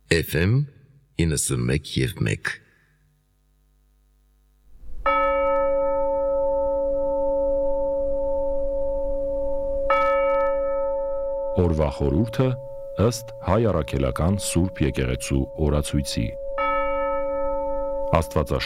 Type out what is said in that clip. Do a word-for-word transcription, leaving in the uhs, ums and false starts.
Էֆ էմ իննսունմեկ և մեկ։ Օրվա խորհուրդը ըստ Հայ առաքելական Սուրբ եկեղեցու օրացույցի։ Աստվածաշ